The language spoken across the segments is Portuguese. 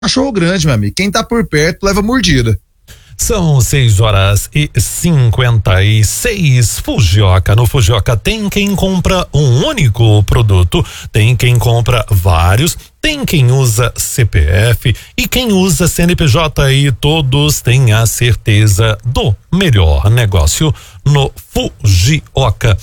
Cachorro grande, meu amigo. Quem tá por perto leva mordida. São 6h56. Fujioka. No Fujioka tem quem compra um único produto, tem quem compra vários, tem quem usa CPF e quem usa CNPJ, e todos têm a certeza do melhor negócio no Fujioka.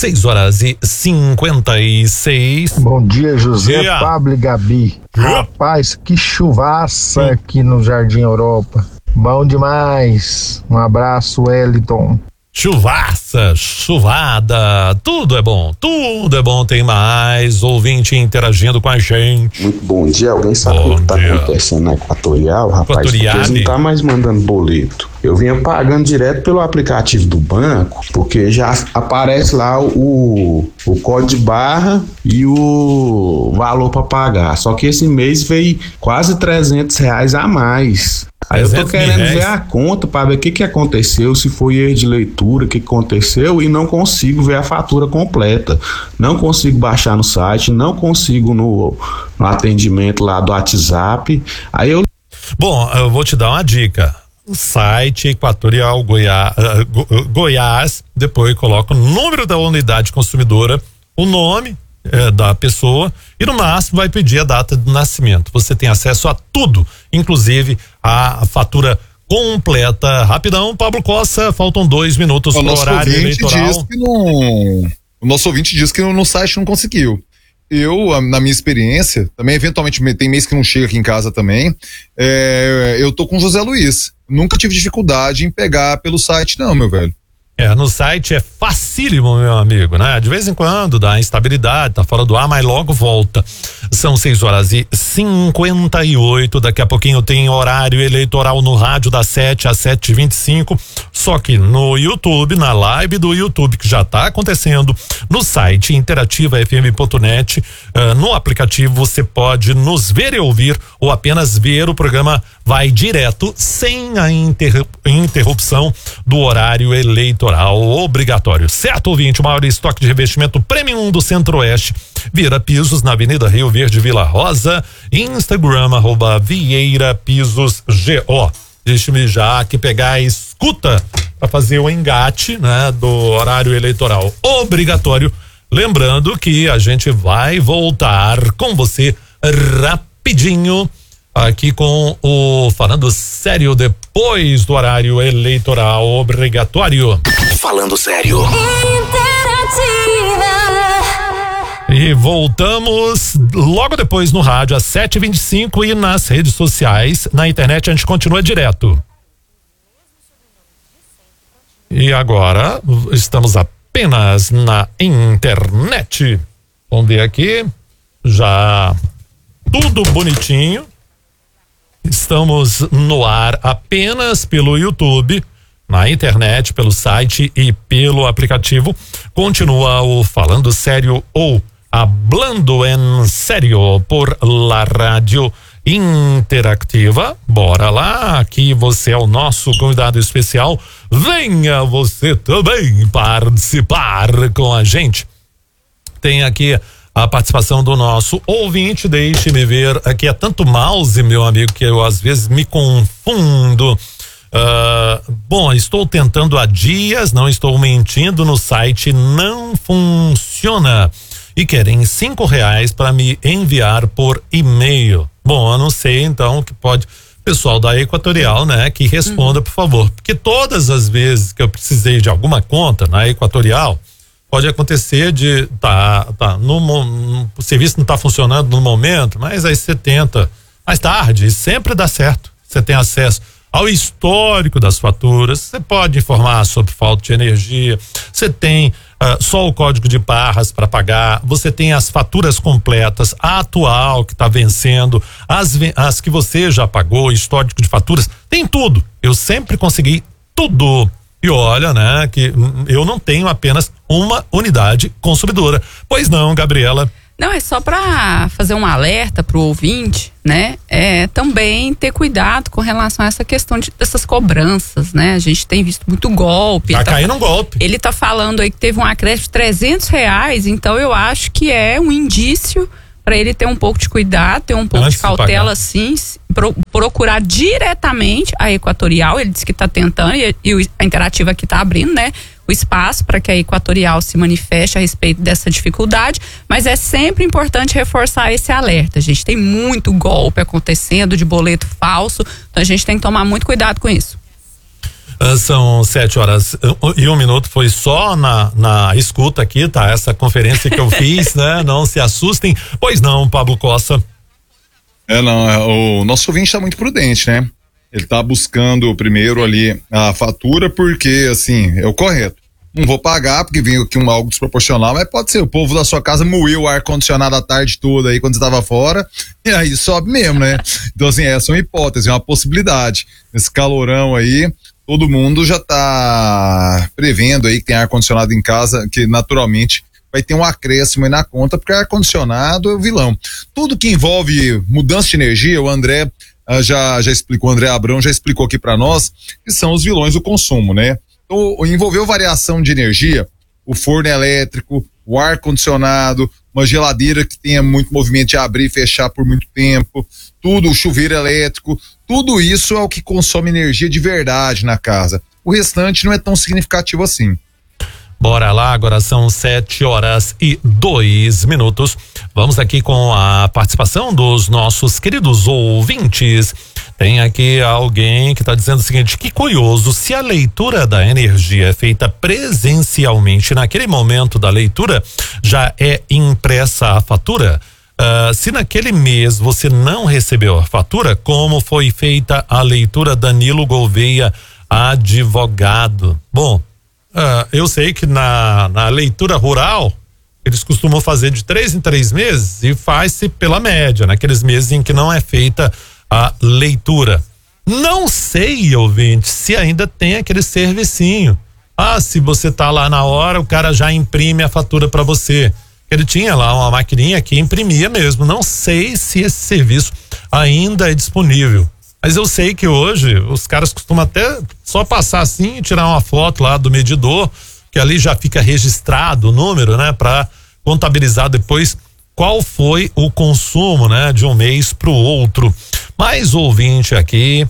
6h56. Bom dia, José, Pablo e Gabi. Rapaz, que chuvaça aqui no Jardim Europa. Bom demais. Um abraço, Wellington. Chuvaça, chuvada, tudo é bom, tem mais ouvinte interagindo com a gente. Muito bom dia, alguém sabe o que tá acontecendo na Equatorial, rapaz? Porque eles não tá mais mandando boleto. Eu vinha pagando direto pelo aplicativo do banco, porque já aparece lá o código de barra e o valor para pagar. Só que esse mês veio quase R$300 a mais. Aí eu tô querendo ver a conta para ver o que aconteceu, se foi erro de leitura, o que aconteceu, e não consigo ver a fatura completa. Não consigo baixar no site, não consigo no atendimento lá do WhatsApp. Bom, eu vou te dar uma dica. O site Equatorial Goiás, depois coloca o número da unidade consumidora, o nome da pessoa, e no máximo vai pedir a data de nascimento. Você tem acesso a tudo, inclusive a fatura completa. Rapidão, Pablo Costa, faltam 2 minutos para o horário eleitoral. O nosso ouvinte diz que no site não conseguiu. Eu, na minha experiência, também eventualmente tem mês que não chega aqui em casa também, eu tô com o José Luiz. Nunca tive dificuldade em pegar pelo site não, meu velho. No site é facílimo, meu amigo, né? De vez em quando dá instabilidade, tá fora do ar, mas logo volta. São 6h58. Daqui a pouquinho tem horário eleitoral no rádio das 7 às 7h25. Só que no YouTube, na live do YouTube, que já tá acontecendo, no site interativafm.net, no aplicativo você pode nos ver e ouvir, ou apenas ver o programa, vai direto, sem a interrupção do horário eleitoral obrigatório. Certo, ouvinte? O maior estoque de revestimento premium do Centro-Oeste. Vieira Pisos, na Avenida Rio Verde, Vila Rosa. Instagram, @VieiraPisosGO. Deixa-me já aqui pegar a escuta para fazer o engate, né, do horário eleitoral obrigatório. Lembrando que a gente vai voltar com você rapidinho aqui com o Falando Sério depois do horário eleitoral obrigatório. Falando Sério. E voltamos logo depois no rádio às 7h25 e nas redes sociais. Na internet a gente continua direto. E agora estamos apenas na internet. Vamos ver aqui. Já tudo bonitinho. Estamos no ar apenas pelo YouTube, na internet, pelo site e pelo aplicativo. Continua o Falando Sério ou Hablando en Sério por la Rádio Interativa. Bora lá, aqui você é o nosso convidado especial. Venha você também participar com a gente. Tem aqui a participação do nosso ouvinte. Deixe-me ver, aqui é tanto mouse, meu amigo, que eu às vezes me confundo. Bom, estou tentando há dias, não estou mentindo, no site não funciona e querem R$5 para me enviar por e-mail. Bom, eu não sei então que pode, pessoal da Equatorial, né, que responda, por favor, porque todas as vezes que eu precisei de alguma conta na Equatorial, pode acontecer de o serviço não tá funcionando no momento, mas aí você tenta mais tarde e sempre dá certo. Você tem acesso ao histórico das faturas, você pode informar sobre falta de energia, você tem só o código de barras para pagar, você tem as faturas completas, a atual que está vencendo, as que você já pagou, histórico de faturas, tem tudo. Eu sempre consegui tudo. E olha, né, que eu não tenho apenas uma unidade consumidora. Pois não, Gabriela? Não, é só para fazer um alerta pro ouvinte, né? Também ter cuidado com relação a essa questão dessas cobranças, né? A gente tem visto muito golpe. Tá caindo um golpe. Ele tá falando aí que teve um acréscimo de R$300, então eu acho que é um indício para ele ter um pouco de cuidado, ter um pouco de cautela, sim, procurar diretamente a Equatorial. Ele disse que está tentando e a Interativa aqui está abrindo, né, o espaço para que a Equatorial se manifeste a respeito dessa dificuldade, mas é sempre importante reforçar esse alerta. A gente tem muito golpe acontecendo de boleto falso, então a gente tem que tomar muito cuidado com isso. São 7h01, foi só na escuta aqui, tá? Essa conferência que eu fiz, né? Não se assustem. Pois não, Pablo Costa. O nosso ouvinte está muito prudente, né? Ele tá buscando primeiro ali a fatura porque, assim, é o correto. Não vou pagar porque veio aqui algo desproporcional, mas pode ser, o povo da sua casa moeu o ar-condicionado a tarde toda aí quando você estava fora, e aí sobe mesmo, né? Então, assim, essa é uma hipótese, é uma possibilidade. Esse calorão aí, todo mundo já tá prevendo aí que tem ar-condicionado em casa, que naturalmente vai ter um acréscimo aí na conta, porque ar-condicionado é o vilão. Tudo que envolve mudança de energia, o André já explicou, o André Abrão já explicou aqui para nós, que são os vilões do consumo, né? Então, envolveu variação de energia, o forno elétrico, o ar-condicionado, uma geladeira que tenha muito movimento de abrir e fechar por muito tempo, tudo, o chuveiro elétrico, tudo isso é o que consome energia de verdade na casa. O restante não é tão significativo assim. Bora lá, agora são 7h02. Vamos aqui com a participação dos nossos queridos ouvintes. Tem aqui alguém que está dizendo o seguinte: que curioso, se a leitura da energia é feita presencialmente, naquele momento da leitura já é impressa a fatura? Se naquele mês você não recebeu a fatura, como foi feita a leitura? Danilo Gouveia, advogado. Bom, eu sei que na leitura rural eles costumam fazer de 3 em 3 meses e faz-se pela média, naqueles meses em que não é feita a leitura. Não sei, ouvinte, se ainda tem aquele servicinho. Se você tá lá na hora, o cara já imprime a fatura para você. Ele tinha lá uma maquininha que imprimia mesmo. Não sei se esse serviço ainda é disponível. Mas eu sei que hoje os caras costumam até só passar assim e tirar uma foto lá do medidor, que ali já fica registrado o número, né? Para contabilizar depois qual foi o consumo, né? De um mês pro outro. Mais ouvinte aqui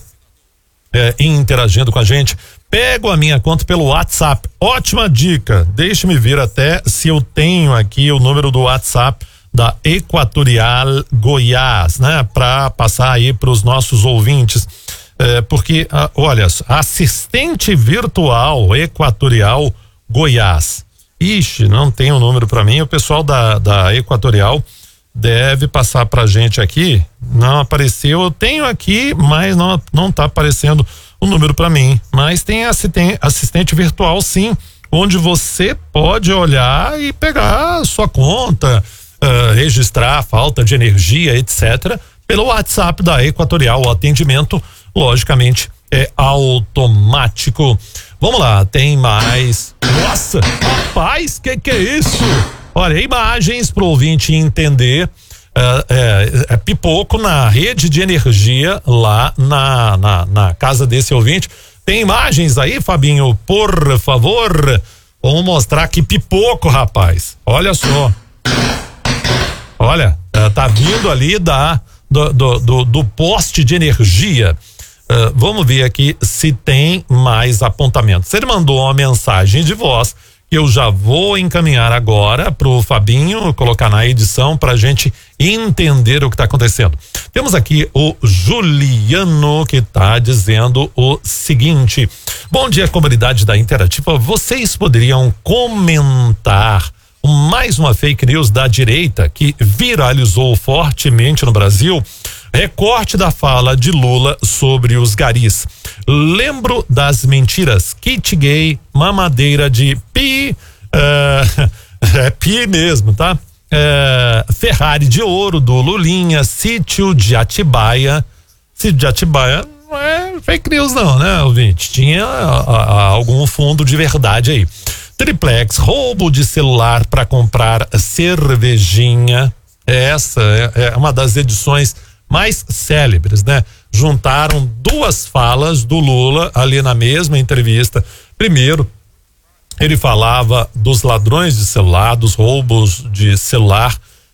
interagindo com a gente. Pego a minha conta pelo WhatsApp. Ótima dica. Deixe-me ver até se eu tenho aqui o número do WhatsApp da Equatorial Goiás, né? Para passar aí para os nossos ouvintes. Porque, olha, assistente virtual Equatorial Goiás. Ixi, não tem o número para mim. O pessoal da Equatorial deve passar pra gente aqui. Não apareceu, eu tenho aqui, mas não tá aparecendo o número para mim. Mas tem assistente virtual, sim, onde você pode olhar e pegar a sua conta, registrar a falta de energia, etc., pelo WhatsApp da Equatorial. O atendimento, logicamente, é automático. Vamos lá, tem mais. Nossa, rapaz, que é isso? Olha, imagens para o ouvinte entender. Pipoco na rede de energia lá na casa desse ouvinte. Tem imagens aí, Fabinho, por favor? Vamos mostrar que pipoco, rapaz. Olha só. Olha, tá vindo ali do poste de energia. Vamos ver aqui se tem mais apontamentos. Ele mandou uma mensagem de voz que eu já vou encaminhar agora pro Fabinho colocar na edição pra gente entender o que tá acontecendo. Temos aqui o Juliano que tá dizendo o seguinte: bom dia, comunidade da Interativa, vocês poderiam comentar mais uma fake news da direita que viralizou fortemente no Brasil? Recorte da fala de Lula sobre os garis. Lembro das mentiras. Kit gay, mamadeira de pi, é pi mesmo, tá? Ferrari de ouro do Lulinha, sítio de Atibaia. Sítio de Atibaia não é fake news não, né, ouvinte? Tinha algum fundo de verdade aí. Triplex, roubo de celular para comprar cervejinha. Essa é uma das edições mais célebres, né? Juntaram duas falas do Lula ali na mesma entrevista. Primeiro, ele falava dos ladrões de celular, dos roubos de celular,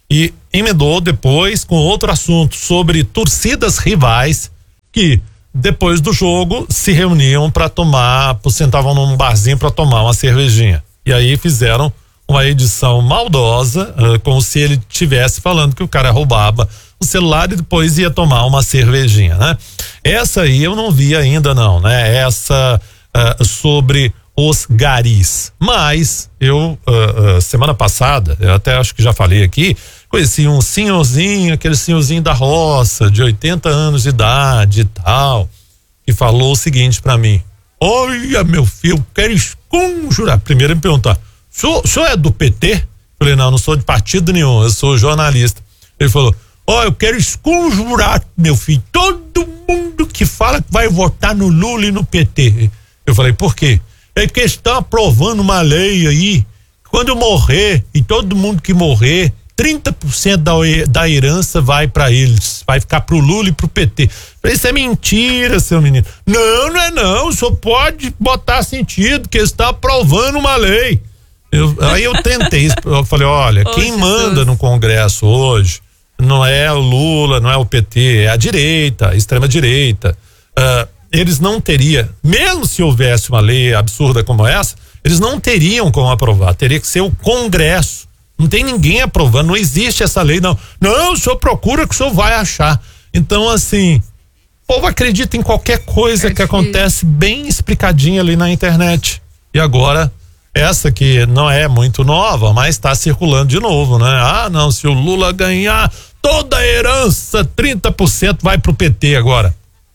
E emendou depois com outro assunto sobre torcidas rivais que depois do jogo se reuniam para sentavam num barzinho para tomar uma cervejinha. E aí fizeram uma edição maldosa, como se ele estivesse falando que o cara roubava o celular e depois ia tomar uma cervejinha, né? Essa aí eu não vi ainda não, né? Essa sobre os garis. Mas eu, semana passada, eu até acho que já falei aqui, conheci um senhorzinho, aquele senhorzinho da roça, de 80 anos de idade e tal, que falou o seguinte pra mim: olha, meu filho, eu quero esconjurar. Primeiro me perguntar: o senhor é do PT? Falei: não sou de partido nenhum, eu sou jornalista. Ele falou: eu quero esconjurar, meu filho, todo mundo que fala que vai votar no Lula e no PT. Eu falei: por quê? É porque estão aprovando uma lei aí, quando eu morrer, e todo mundo que morrer, 30% da herança vai para eles, vai ficar pro Lula e pro PT. Falei: isso é mentira, seu menino. Não é não, só pode botar sentido, que eles estão aprovando uma lei. Aí eu tentei, eu falei: olha, quem manda no Congresso hoje não é o Lula, não é o PT, é a direita, a extrema direita. Eles não teriam, mesmo se houvesse uma lei absurda como essa, eles não teriam como aprovar, teria que ser o Congresso. Não tem ninguém aprovando, não existe essa lei, não. Não, o senhor procura que o senhor vai achar. Então, assim, o povo acredita em qualquer coisa que acontece bem explicadinha ali na internet. E agora, essa que não é muito nova, mas está circulando de novo, né? Não, se o Lula ganhar toda a herança, 30% vai pro PT agora.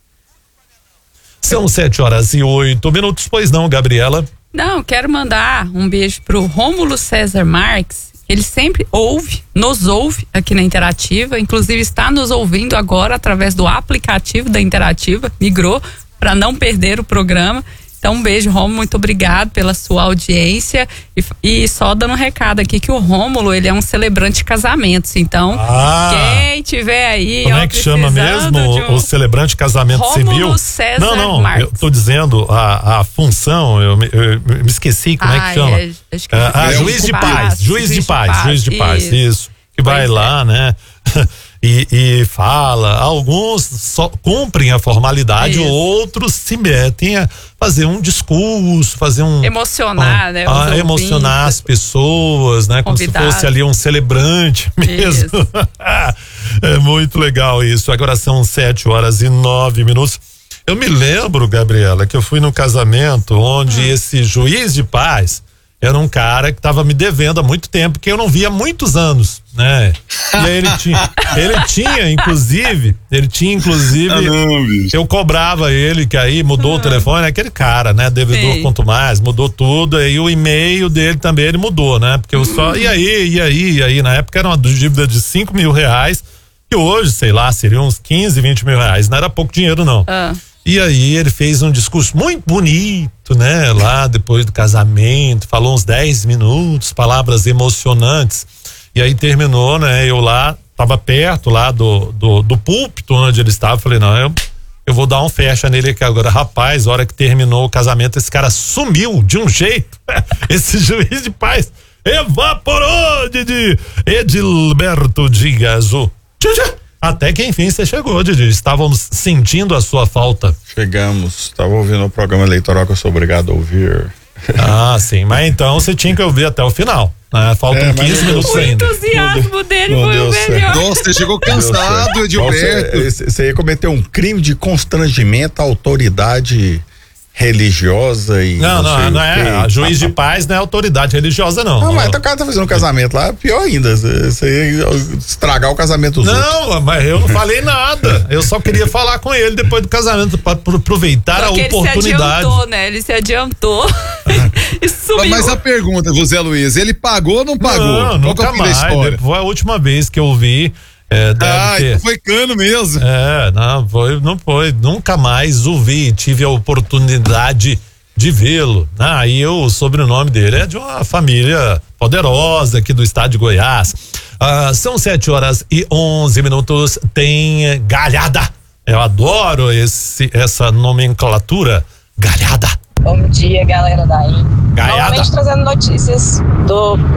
São 7h08, pois não, Gabriela? Não, quero mandar um beijo pro Rômulo César Marques. Ele sempre nos ouve aqui na Interativa, inclusive está nos ouvindo agora através do aplicativo da Interativa, migrou para não perder o programa. Então, um beijo, Rômulo, muito obrigado pela sua audiência. E só dando um recado aqui que o Rômulo, ele é um celebrante de casamentos. Então, quem tiver aí... Como é que chama mesmo o celebrante de casamento Rômulo civil? César não, Marques. Eu tô dizendo a função, eu me esqueci como é que chama. Juiz de paz, isso. Que vai lá, né? E fala, alguns só cumprem a formalidade, outros se metem a fazer um discurso, emocionar, né? Emocionar as pessoas, né? Como se fosse ali um celebrante mesmo. É muito legal isso. Agora são 7h09. Eu me lembro, Gabriela, que eu fui no casamento onde esse juiz de paz era um cara que estava me devendo há muito tempo, que eu não via há muitos anos, né? E aí ele tinha inclusive, eu cobrava ele, que aí mudou o telefone, aquele cara, né? Devedor quanto mais, mudou tudo, aí o e-mail dele também ele mudou, né? Porque eu só, e aí, na época era uma dívida de R$5.000, que hoje, sei lá, seriam uns 15, 20 mil reais, não era pouco dinheiro não. E aí ele fez um discurso muito bonito, né? Lá depois do casamento, falou uns 10 minutos, palavras emocionantes. E aí terminou, né? Eu lá, tava perto lá do púlpito onde ele estava, falei: não, eu vou dar um fecha nele aqui agora. Rapaz, a hora que terminou o casamento, esse cara sumiu de um jeito. Esse juiz de paz evaporou, Didi. Edilberto Dias. Até que enfim você chegou, Didi. Estávamos sentindo a sua falta. Chegamos. Estava ouvindo o programa eleitoral que eu sou obrigado a ouvir. Sim, mas então você tinha que ouvir até o final, né? Faltam 15 minutos ainda. O entusiasmo dele foi o melhor. Nossa, você chegou cansado, Edilberto. Você ia cometer um crime de constrangimento à autoridade religiosa e não é, a juiz de paz não é autoridade religiosa não. Mas o cara tá fazendo um casamento lá, pior ainda, você ia estragar o casamento dos outros. Não, mas eu não falei nada, eu só queria falar com ele depois do casamento para aproveitar a oportunidade. Ele se adiantou, né? Ele se adiantou e sumiu. Mas a pergunta, José Luiz, ele pagou ou não pagou? Não, nunca mais, foi a última vez que eu vi. Então foi cano mesmo. Não foi, nunca mais o vi, tive a oportunidade de vê-lo. E o sobrenome dele é de uma família poderosa aqui do estado de Goiás. São 7h11, tem galhada. Eu adoro essa nomenclatura, galhada. Bom dia, galera da IN. Galhada. Normalmente trazendo notícias do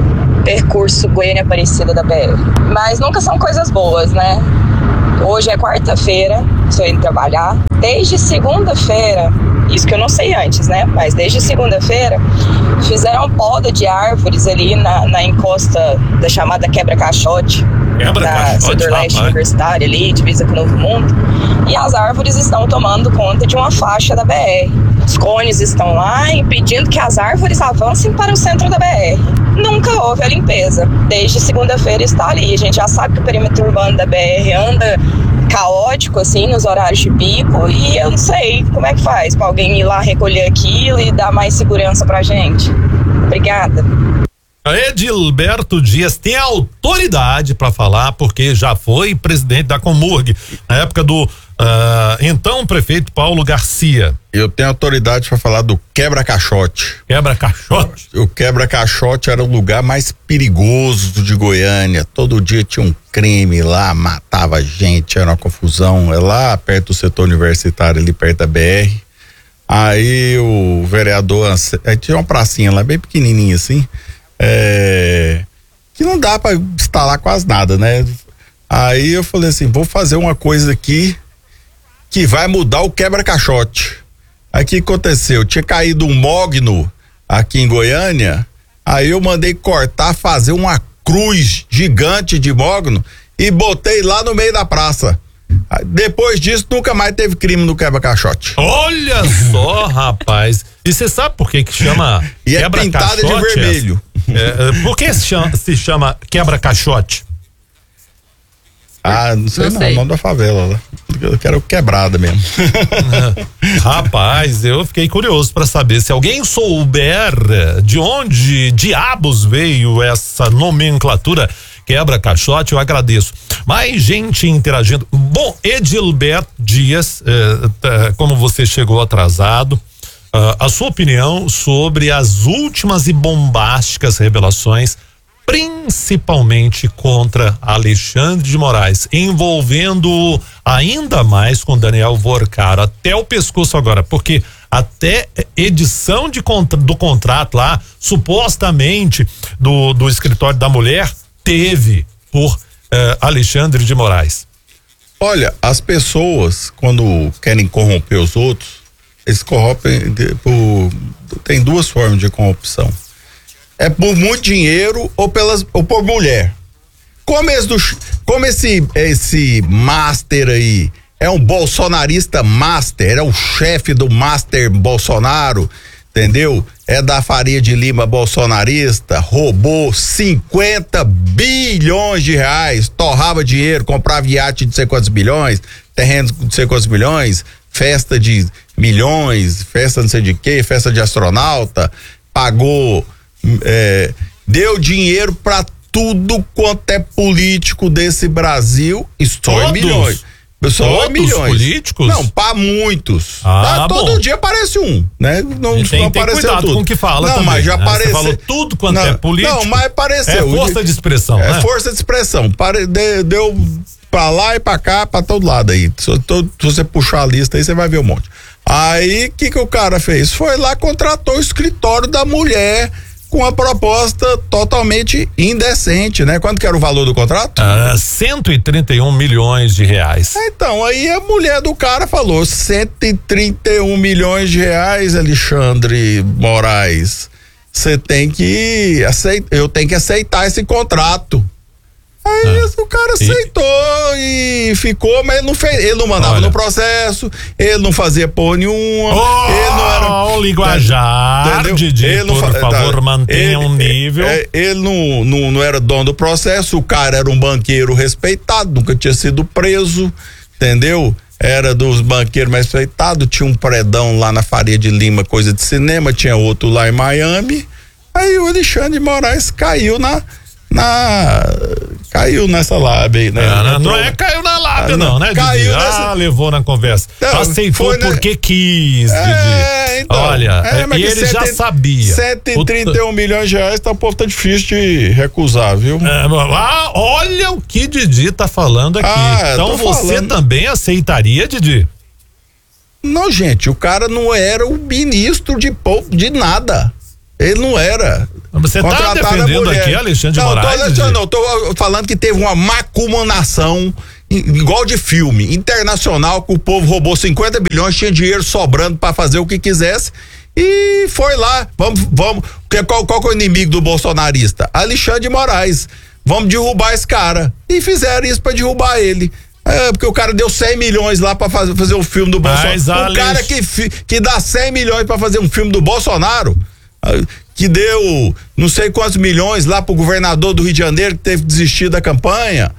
percurso Goiânia-Aparecida da BR. Mas nunca são coisas boas, né? Hoje é quarta-feira, estou indo trabalhar. Desde segunda-feira, isso que eu não sei antes, né? Mas desde segunda-feira, fizeram poda de árvores ali na encosta da chamada Quebra-Caixote. Na Sudoeste Universitária ali, divisa com o Novo Mundo. E as árvores estão tomando conta de uma faixa da BR. Os cones estão lá impedindo que as árvores avancem para o centro da BR. Nunca houve a limpeza. Desde segunda-feira está ali. A gente já sabe que o perímetro urbano da BR anda caótico, assim, nos horários de pico. E eu não sei como é que faz para alguém ir lá recolher aquilo e dar mais segurança pra gente. Obrigada. Edilberto Dias tem autoridade para falar, porque já foi presidente da Comurg na época do então prefeito Paulo Garcia. Eu tenho autoridade para falar do Quebra-Caixote. Quebra-Caixote? O Quebra-Caixote era o lugar mais perigoso de Goiânia. Todo dia tinha um crime lá, matava gente, era uma confusão. É lá perto do setor universitário, ali perto da BR. Aí o vereador, tinha uma pracinha lá bem pequenininha assim, que não dá pra instalar quase nada, né? Aí eu falei assim, vou fazer uma coisa aqui que vai mudar o Quebra-Caixote. Aí o que aconteceu? Tinha caído um mogno aqui em Goiânia, aí eu mandei cortar, fazer uma cruz gigante de mogno e botei lá no meio da praça. Depois disso, nunca mais teve crime no Quebra-Caixote. Olha só, rapaz. E você sabe por que chama e é pintada de vermelho. Por que se chama Quebra-Caixote? Não sei não, o nome da favela lá. Eu quero quebrada mesmo. Rapaz, eu fiquei curioso para saber se alguém souber de onde diabos veio essa nomenclatura Quebra-Caixote, eu agradeço. Mais gente interagindo. Bom, Edilberto Dias, como você chegou atrasado, a sua opinião sobre as últimas e bombásticas revelações, principalmente contra Alexandre de Moraes, envolvendo ainda mais com Daniel Vorcaro, até o pescoço agora, porque até edição do contrato lá, supostamente do escritório da mulher, teve por Alexandre de Moraes. Olha, as pessoas, quando querem corromper os outros, eles corrompem tem duas formas de corrupção. É por muito dinheiro ou por mulher. Como esse master aí é um bolsonarista master, é o chefe do master Bolsonaro, entendeu? É da Faria de Lima bolsonarista, roubou 50 bilhões de reais, torrava dinheiro, comprava iate de não sei quantos bilhões, terrenos de não sei quantos bilhões, festa de milhões, festa não sei de quê, festa de astronauta, pagou, deu dinheiro pra tudo quanto é político desse Brasil, só em milhões. Só em milhões. Políticos? Não, pra muitos. Todo dia aparece um, né? Não apareceu cuidado tudo. Com o que fala não, também, mas já apareceu. Você falou tudo quanto é político. Não, mas apareceu. É força de expressão, né? É força de expressão. Deu pra lá e pra cá, pra todo lado aí. Se você puxar a lista aí, você vai ver um monte. Aí, o que o cara fez? Foi lá, contratou o escritório da mulher com a proposta totalmente indecente, né? Quanto que era o valor do contrato? 131 milhões de reais. Então, aí a mulher do cara falou, 131 milhões de reais, Alexandre Moraes, você tem que aceitar, eu tenho que aceitar esse contrato. Aí o cara aceitou e ficou, mas ele não mandava no processo, ele não fazia porra nenhuma, ele não era... O linguajar, Didi, por favor, mantenha um nível. Ele não era dono do processo, o cara era um banqueiro respeitado, nunca tinha sido preso, entendeu? Era dos banqueiros mais respeitados, tinha um predão lá na Faria de Lima, coisa de cinema, tinha outro lá em Miami, aí o Alexandre de Moraes caiu caiu nessa lábia aí, né? Caiu na lábia, não, né, Didi? Caiu nessa... levou na conversa. Não, aceitou porque quis, Didi. Então, olha, e ele já sabia. 131 milhões de reais, o povo tá difícil de recusar, viu? Olha o que Didi tá falando aqui. Então você também aceitaria, Didi? Não, gente, o cara não era o ministro de nada. Ele não era. Você tá defendendo aqui Alexandre de Moraes? Não, tô falando que teve uma macumanação igual de filme internacional, que o povo roubou 50 bilhões, tinha dinheiro sobrando para fazer o que quisesse e foi lá, vamos, qual que é o inimigo do bolsonarista? Alexandre de Moraes. Vamos derrubar esse cara. E fizeram isso para derrubar ele. Porque o cara deu 100 milhões lá pra fazer um filme do Bolsonaro. O cara que dá 100 milhões pra fazer um filme do Bolsonaro, que deu não sei quantos milhões lá pro governador do Rio de Janeiro, que teve que desistir da campanha.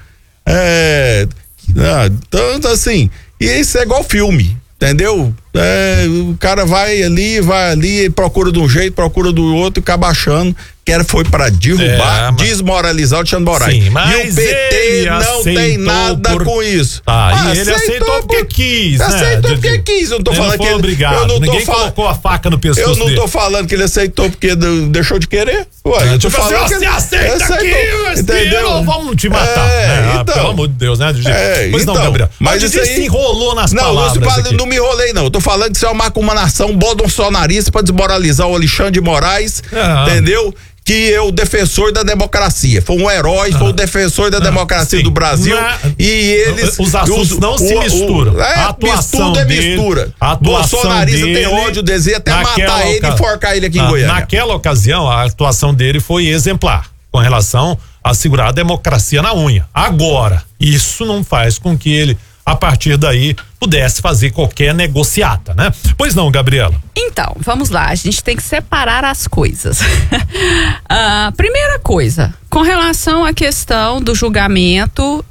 Então, assim, isso é igual filme, entendeu? O cara vai ali, procura de um jeito, procura do outro, acaba achando que foi para derrubar, desmoralizar o Alexandre de Moraes. Sim, mas e o PT não tem nada com isso. E ele aceitou porque quis, aceitou porque quis. Eu não tô falando que ele obrigado. Ninguém colocou a faca no pescoço dele. Eu não tô falando que ele aceitou porque deixou de querer. Ué, eu tô falando que você aceita aqui, entendeu? Vamos te matar. Então, pelo amor de Deus, né? Pois não, Gabriel. Mas isso aí se enrolou nas palavras. Não me enrolei, não. Eu tô falando que isso é uma macumanação bolsonarista pra desmoralizar o Alexandre de Moraes, entendeu? Que é o defensor da democracia, foi um herói, foi o defensor da democracia do Brasil, e eles... Os assuntos não se misturam. Mistura. Bolsonarista tem ódio, deseja até matar ele e enforcar ele aqui em Goiânia. Naquela ocasião, a atuação dele foi exemplar, com relação a segurar a democracia na unha. Agora, isso não faz com que ele, a partir daí, pudesse fazer qualquer negociata, né? Pois não, Gabriela? Então, vamos lá, a gente tem que separar as coisas. Primeira coisa, com relação à questão do julgamento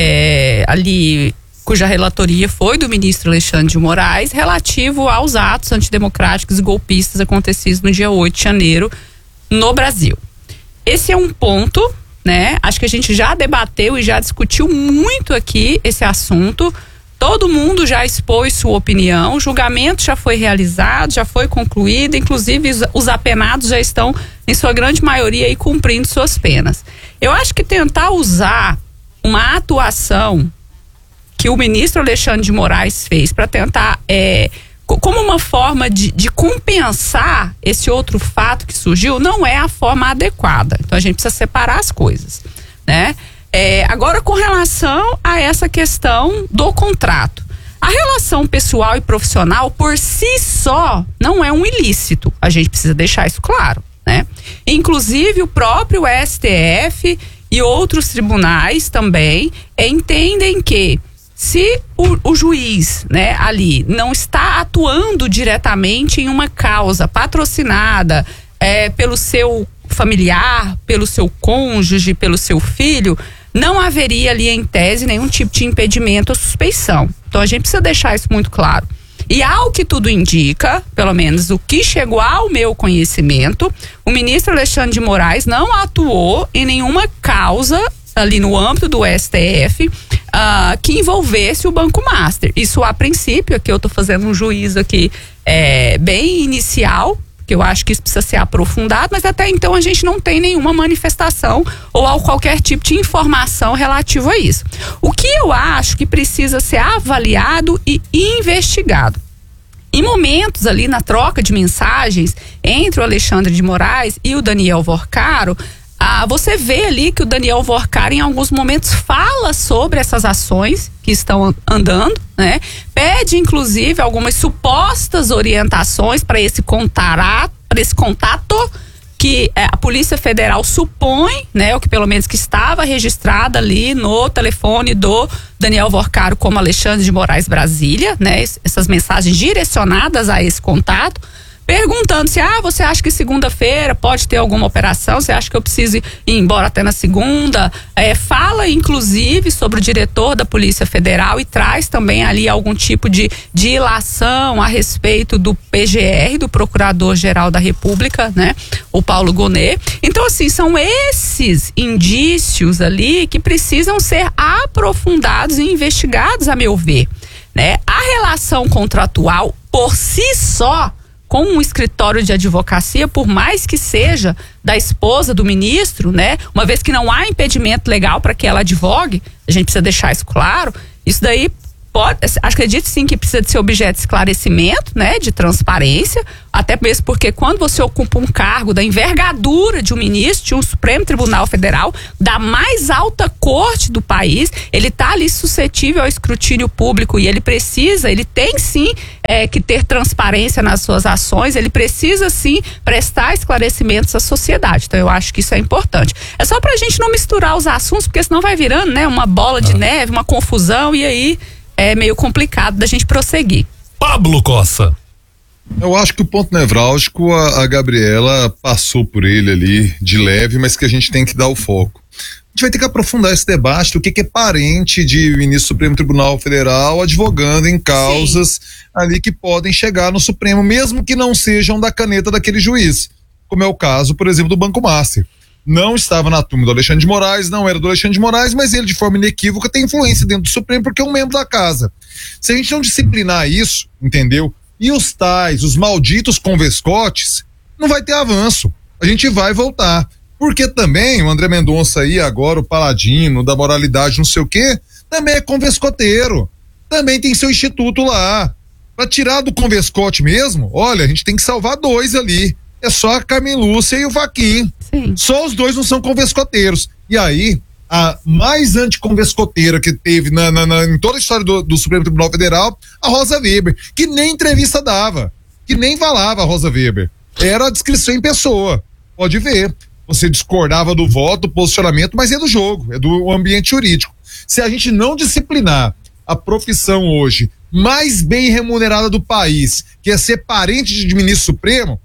ali, cuja relatoria foi do ministro Alexandre de Moraes, relativo aos atos antidemocráticos e golpistas acontecidos no dia 8 de janeiro no Brasil. Esse é um ponto, né? Acho que a gente já debateu e já discutiu muito aqui esse assunto. Todo mundo já expôs sua opinião, o julgamento já foi realizado, já foi concluído, inclusive os apenados já estão, em sua grande maioria, aí, cumprindo suas penas. Eu acho que tentar usar uma atuação que o ministro Alexandre de Moraes fez para tentar, como uma forma de compensar esse outro fato que surgiu, não é a forma adequada. Então a gente precisa separar as coisas, né? Agora, com relação a essa questão do contrato, a relação pessoal e profissional por si só não é um ilícito, a gente precisa deixar isso claro, né? Inclusive o próprio STF e outros tribunais também entendem que se o juiz, né, ali não está atuando diretamente em uma causa patrocinada pelo seu familiar, pelo seu cônjuge, pelo seu filho, não haveria ali em tese nenhum tipo de impedimento ou suspeição. Então a gente precisa deixar isso muito claro. E ao que tudo indica, pelo menos o que chegou ao meu conhecimento, o ministro Alexandre de Moraes não atuou em nenhuma causa ali no âmbito do STF que envolvesse o Banco Master. Isso a princípio, aqui eu estou fazendo um juízo aqui bem inicial, que eu acho que isso precisa ser aprofundado, mas até então a gente não tem nenhuma manifestação ou qualquer tipo de informação relativa a isso. O que eu acho que precisa ser avaliado e investigado. Em momentos ali na troca de mensagens entre o Alexandre de Moraes e o Daniel Vorcaro, você vê ali que o Daniel Vorcaro em alguns momentos fala sobre essas ações que estão andando, né? Pede inclusive algumas supostas orientações para esse contato que a Polícia Federal supõe, né, o que pelo menos que estava registrado ali no telefone do Daniel Vorcaro como Alexandre de Moraes Brasília, né? Essas mensagens direcionadas a esse contato, perguntando se, você acha que segunda-feira pode ter alguma operação, você acha que eu preciso ir embora até na segunda? Fala, inclusive, sobre o diretor da Polícia Federal e traz também ali algum tipo de ilação a respeito do PGR, do Procurador-Geral da República, né? O Paulo Gonet. Então, assim, são esses indícios ali que precisam ser aprofundados e investigados, a meu ver, né? A relação contratual, por si só, com um escritório de advocacia, por mais que seja da esposa do ministro, né? Uma vez que não há impedimento legal para que ela advogue, a gente precisa deixar isso claro. Isso daí acredito sim que precisa de ser objeto de esclarecimento, né, de transparência, até mesmo porque quando você ocupa um cargo da envergadura de um ministro de um Supremo Tribunal Federal, da mais alta corte do país, ele está ali suscetível ao escrutínio público e ele tem sim que ter transparência nas suas ações, ele precisa sim prestar esclarecimentos à sociedade. Então eu acho que isso é importante. É só pra gente não misturar os assuntos, porque senão vai virando, né, uma bola de neve, uma confusão, e aí é meio complicado da gente prosseguir. Pablo Cossa. Eu acho que o ponto nevrálgico a Gabriela passou por ele ali de leve, mas que a gente tem que dar o foco. A gente vai ter que aprofundar esse debate do que é parente de ministro do Supremo Tribunal Federal advogando em causas ali que podem chegar no Supremo, mesmo que não sejam da caneta daquele juiz, como é o caso, por exemplo, do Banco Master. Não estava na turma do Alexandre de Moraes, não era do Alexandre de Moraes, mas ele de forma inequívoca tem influência dentro do Supremo porque é um membro da casa. Se a gente não disciplinar isso, entendeu? E os malditos convescotes, não vai ter avanço. A gente vai voltar. Porque também o André Mendonça aí, agora o paladino da moralidade, não sei o quê, também é convescoteiro. Também tem seu instituto lá. Pra tirar do convescote mesmo, olha, a gente tem que salvar 2 ali. É só a Carmen Lúcia e o Fachin. Só os 2 não são convescoteiros. E aí, a mais anticonvescoteira que teve em toda a história do Supremo Tribunal Federal, a Rosa Weber, que nem entrevista dava, que nem falava a Rosa Weber. Era a descrição em pessoa. Pode ver. Você discordava do voto, do posicionamento, mas é do jogo, é do ambiente jurídico. Se a gente não disciplinar a profissão hoje mais bem remunerada do país, que é ser parente de ministro supremo,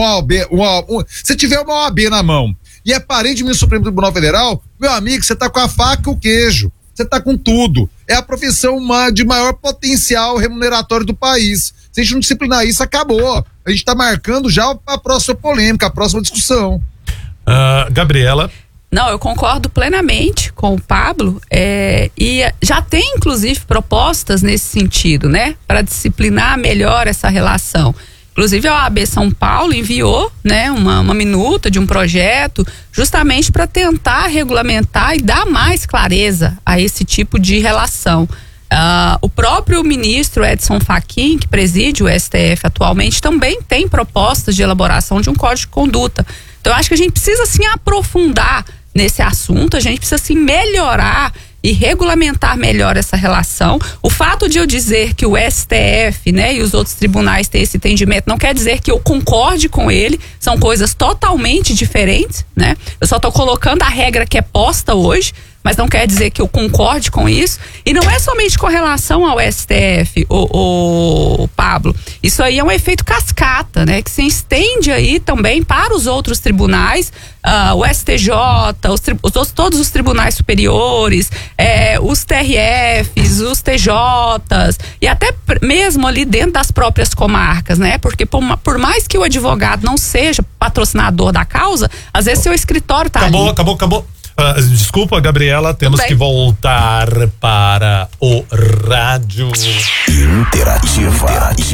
se tiver uma OAB na mão e é parente de ministro Supremo Tribunal Federal, meu amigo, você tá com a faca e o queijo, você tá com tudo. É a profissão de maior potencial remuneratório do país. Se a gente não disciplinar isso, acabou. A gente tá marcando já a próxima polêmica, a próxima discussão. Gabriela. Não, eu concordo plenamente com o Pablo, e já tem inclusive propostas nesse sentido, né, para disciplinar melhor essa relação. Inclusive a OAB São Paulo enviou, né, uma minuta de um projeto justamente para tentar regulamentar e dar mais clareza a esse tipo de relação. O próprio ministro Edson Fachin, que preside o STF atualmente, também tem propostas de elaboração de um código de conduta. Então eu acho que a gente precisa sim aprofundar nesse assunto, a gente precisa sim melhorar e regulamentar melhor essa relação. O fato de eu dizer que o STF, né, e os outros tribunais têm esse entendimento não quer dizer que eu concorde com ele, são coisas totalmente diferentes, né? Eu só estou colocando a regra que é posta hoje, mas não quer dizer que eu concorde com isso. E não é somente com relação ao STF, o Pablo. Isso aí é um efeito cascata, né? Que se estende aí também para os outros tribunais, o STJ, todos os tribunais superiores, os TRFs, os TJs, e até mesmo ali dentro das próprias comarcas, né? Porque por mais que o advogado não seja patrocinador da causa, às vezes seu escritório tá ali. Acabou. Desculpa, Gabriela, temos que voltar para o rádio Interativa.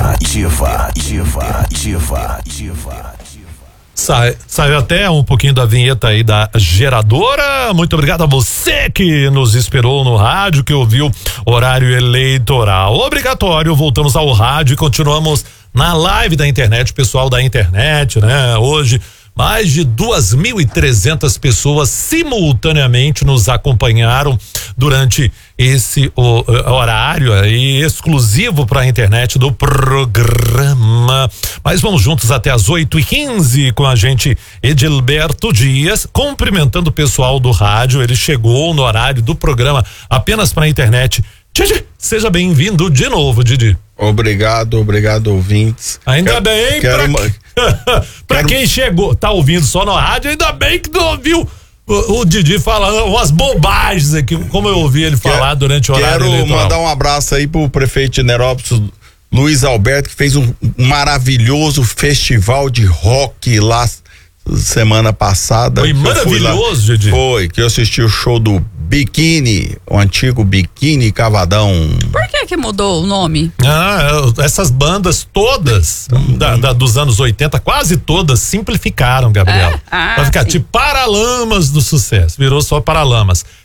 Saiu até um pouquinho da vinheta aí da geradora. Muito obrigado a você que nos esperou no rádio, que ouviu horário eleitoral obrigatório. Voltamos ao rádio e continuamos na live da internet, pessoal da internet, né? Hoje mais de 2.300 pessoas simultaneamente nos acompanharam durante esse horário aí exclusivo para a internet do programa. Mas vamos juntos até as 8h15 com a gente, Edilberto Dias, cumprimentando o pessoal do rádio. Ele chegou no horário do programa apenas para a internet. Didi, seja bem-vindo de novo, Didi. Obrigado, ouvintes. Ainda bem, pra quem chegou, tá ouvindo só no rádio, ainda bem que não ouviu o Didi falando umas bobagens aqui, como eu ouvi ele falar durante o horário eleitoral. Quero mandar um abraço aí pro prefeito de Nerópolis, Luiz Alberto, que fez um maravilhoso festival de rock lá semana passada. Foi maravilhoso, Didi. Foi, que eu assisti o show do Biquíni, o antigo Biquíni Cavadão. Por que mudou o nome? Essas bandas todas dos anos 80, quase todas simplificaram, Gabriel. Vai ficar tipo Paralamas do Sucesso, virou só Paralamas.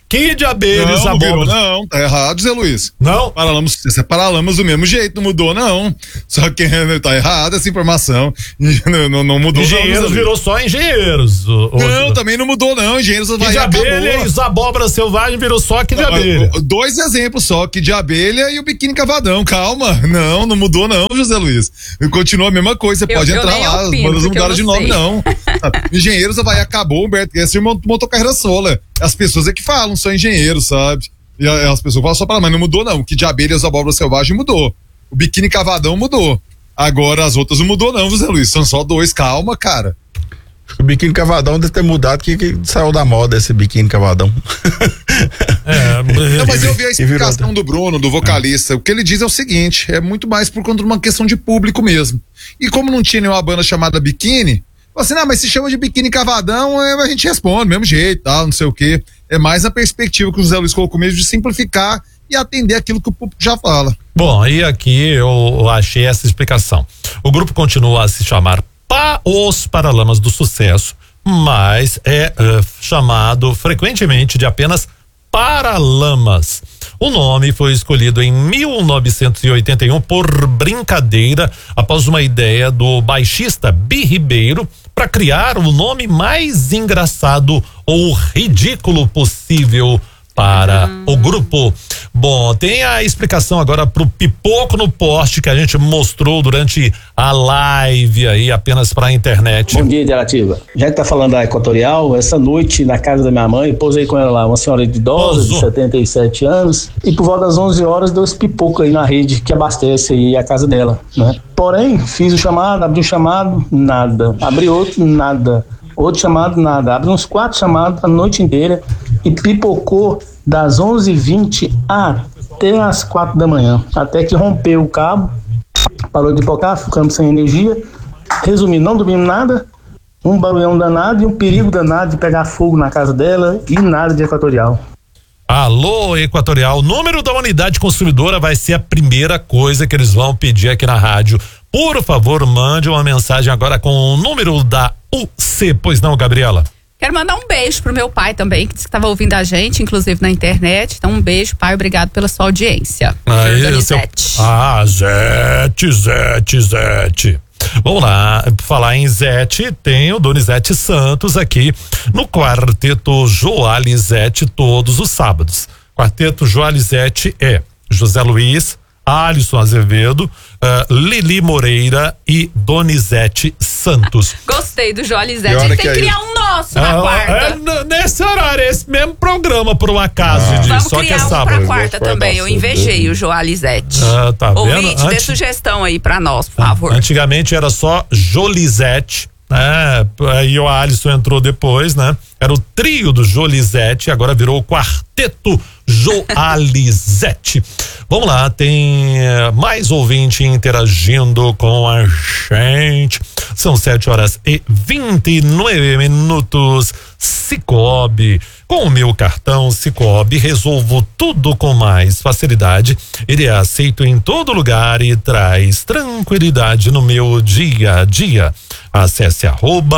Que de abelhas, não virou, não, tá errado, Zé Luiz. Não? Paralamas, você Paralamas do mesmo jeito, não mudou, não. Só que tá errada essa informação. Não mudou, Engenheiros não. Virou só Engenheiros. Não, também não mudou, não. Engenheiros que de abelha e os abóbora selvagem virou só que de abelha. 2 exemplos só, que de abelha e o biquíni cavadão. Calma. Não mudou, não, José Luiz. Continua a mesma coisa, você pode entrar lá. As bandas não mudaram de nome, não. Engenheiros Havaí acabou, Humberto Gessinger montou carreira sola. As pessoas é que falam, são engenheiros, sabe? E as pessoas falam só pra lá, mas não mudou, não. Que de abelha e os abóbora selvagem mudou. O biquíni cavadão mudou. Agora as outras não mudou, não, José Luiz. São só 2, calma, cara. O biquíni cavadão deve ter mudado, que saiu da moda esse biquíni cavadão. Não, mas eu vi a explicação do Bruno, do vocalista. O que ele diz é o seguinte: é muito mais por conta de uma questão de público mesmo. E como não tinha nenhuma banda chamada Biquíni, assim, não, mas se chama de biquíni cavadão, a gente responde, do mesmo jeito, tal, não sei o quê. É mais a perspectiva que o José Luiz colocou mesmo de simplificar e atender aquilo que o público já fala. Bom, aí aqui eu achei essa explicação. O grupo continua a se chamar Os Paralamas do Sucesso, mas é chamado frequentemente de apenas Paralamas. O nome foi escolhido em 1981 por brincadeira, após uma ideia do baixista Bi Ribeiro para criar o nome mais engraçado ou ridículo possível para o grupo. Bom, tem a explicação agora pro pipoco no poste que a gente mostrou durante a live aí, apenas pra internet. Bom dia, Interativa. Já que tá falando da Equatorial, essa noite na casa da minha mãe, pousei com ela lá, uma senhora idosa de 77 anos, e por volta das 11 horas deu esse pipoco aí na rede que abastece aí a casa dela, né? Porém, fiz o chamado, abri o chamado, nada. Abri outro, nada. Outro chamado, nada. Abri uns 4 chamados a noite inteira e pipocou das 11h20 até as 4 da manhã. Até que rompeu o cabo, parou de pipocar, ficamos sem energia. Resumindo, não dormimos nada, um barulhão danado e um perigo danado de pegar fogo na casa dela e nada de Equatorial. Alô, Equatorial, o número da unidade consumidora vai ser a primeira coisa que eles vão pedir aqui na rádio. Por favor, mande uma mensagem agora com o número da UC, pois não, Gabriela? Quero mandar um beijo pro meu pai também, que disse que estava ouvindo a gente, inclusive na internet. Então, um beijo, pai, obrigado pela sua audiência. Donizete. Zete. Vamos lá, por falar em Zete, tem o Donizete Santos aqui no Quarteto Joalizete todos os sábados. Quarteto Joalizete é José Luiz, Alisson Azevedo, Lili Moreira e Donizete Santos. Gostei do Joalizete. A gente tem que criar um nosso na quarta. Nesse horário, esse mesmo programa, por um acaso. Vamos só criar que é sábado. Pra quarta também. Eu invejei o Joalizete. Tá vendo? Ouvinte, dê sugestão aí pra nós, por favor. Antigamente era só Jolizete. Aí o Alisson entrou depois, né? Era o trio do Jolizete, agora virou o Quarteto Joalizete. Vamos lá, tem mais ouvinte interagindo com a gente. São 7h29. Cicobi. Com o meu cartão Cicobi, resolvo tudo com mais facilidade. Ele é aceito em todo lugar e traz tranquilidade no meu dia a dia. Acesse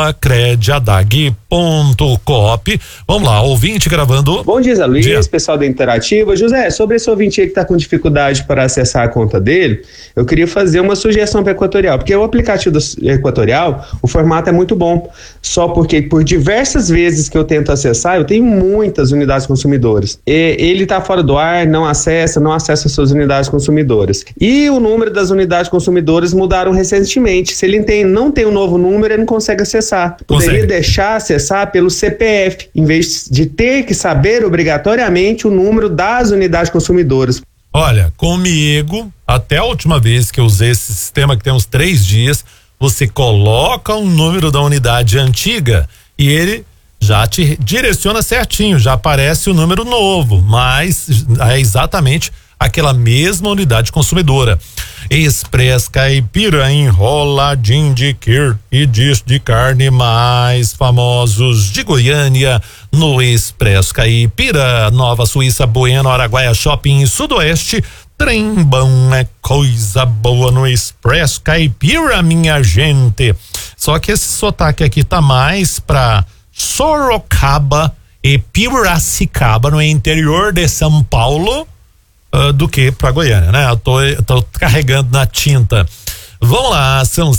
@crediadag.coop. Vamos lá, ouvinte gravando. Bom dia, Zé Luiz, pessoal da Interativa. José, sobre esse ouvinte aí que está com dificuldade para acessar a conta dele, eu queria fazer uma sugestão para Equatorial, porque o aplicativo do Equatorial, o formato é muito bom, só porque por diversas vezes que eu tento acessar, eu tenho muitas unidades consumidoras. Ele está fora do ar, não acessa suas unidades consumidoras. E o número das unidades consumidoras mudaram recentemente. Se ele não tem um novo número, ele não consegue acessar. Poderia deixar acessar pelo CPF, em vez de ter que saber obrigatoriamente o número das unidades consumidoras. Olha, comigo, até a última vez que eu usei esse sistema, que tem uns 3 dias, você coloca o número da unidade antiga e ele já te direciona certinho, já aparece o número novo, mas é exatamente aquela mesma unidade consumidora. Express Caipira, enroladinho de queijo e disco de carne mais famosos de Goiânia no Express Caipira, Nova Suíça, Bueno, Araguaia Shopping, Sudoeste. Trem bom é coisa boa no Express Caipira, minha gente. Só que esse sotaque aqui tá mais pra Sorocaba e Piracicaba, no interior de São Paulo, do que para Goiânia, né? Eu tô carregando na tinta. Vamos lá, são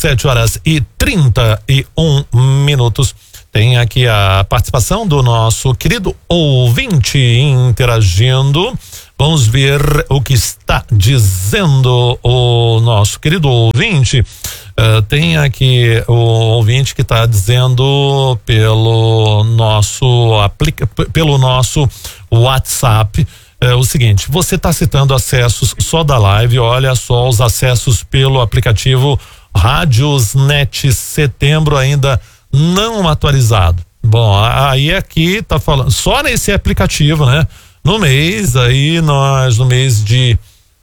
7h31. Tem aqui a participação do nosso querido ouvinte interagindo. Vamos ver o que está dizendo o nosso querido ouvinte. Tem aqui o ouvinte que está dizendo pelo nosso WhatsApp o seguinte: você está citando acessos só da live, olha só os acessos pelo aplicativo Radiosnet Setembro ainda não atualizado. Bom, aí aqui tá falando só nesse aplicativo, né? No mês de